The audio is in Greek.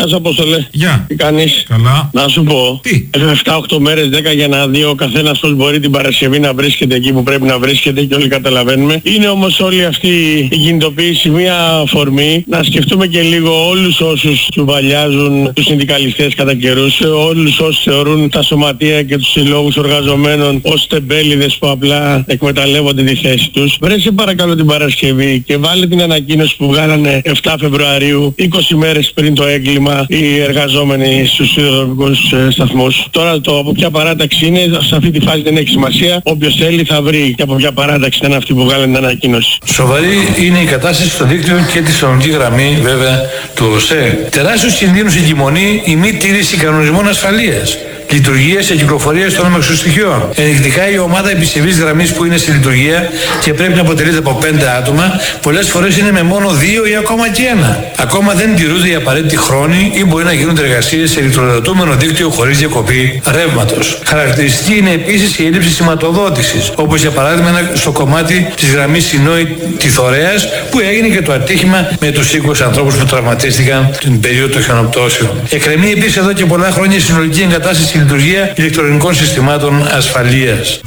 Γεια σου Απόστολε. Γεια. Τι κάνεις? Καλά. Να σου πω. Τι? 7-8 μέρες, 10 για να δει ο καθένας πώς μπορεί την Παρασκευή να βρίσκεται εκεί που πρέπει να βρίσκεται και όλοι καταλαβαίνουμε. Είναι όμως όλη αυτή η κινητοποίηση μια αφορμή να σκεφτούμε και λίγο όλους όσους τσουβαλιάζουν τους συνδικαλιστές κατά καιρούς, όλους όσους θεωρούν τα σωματεία και τους συλλόγους εργαζομένων ως τεμπέληδες που απλά εκμεταλλεύονται τη θέση τους. Βρέσε παρακαλώ την Παρασκευή και βάλε την ανακοίνωση που βγάλανε 7 Φεβρουαρίου, 20 μέρες πριν το έγκλημα, οι εργαζόμενοι στους σιδηροδρομικούς σταθμούς. Τώρα το από ποια παράταξη είναι, σε αυτή τη φάση δεν έχει σημασία. Όποιος θέλει θα βρει και από ποια παράταξη ήταν αυτή που βγάλανε την ανακοίνωση. Σοβαρή είναι η κατάσταση στο δίκτυο και τη συνολική γραμμή βέβαια του ΟΣΕ. Τεράστιους κινδύνους εγκυμονεί η μη τήρηση κανονισμών ασφαλείας, λειτουργίας και κυκλοφορίας των αμαξοστοιχείων. Ενδεικτικά η ομάδα επισεβής γραμμής που είναι στη λειτουργία και πρέπει να αποτελείται από 5 άτομα, πολλές φορές είναι με μόνο 2 ή ακόμα και 1. Ακόμα δεν τηρούνται οι απαραίτητοι χρόνοι ή μπορεί να γίνονται εργασίες σε ηλεκτροδοτούμενο δίκτυο χωρίς διακοπή ρεύματος. Χαρακτηριστική είναι επίσης η έλλειψη σηματοδότησης, όπως για παράδειγμα στο κομμάτι της γραμμής Σινόη-Τιθωρέας που έγινε και το ατύχημα με τους 20 ανθρώπους που τραυματίστηκαν την περίοδο των χιονοπτώσεων. Εκκρεμεί επίσης εδώ και πολλά χρόνια η συνολική εγκατάσταση και λειτουργία ηλεκτρονικών συστημάτων ασφαλείας.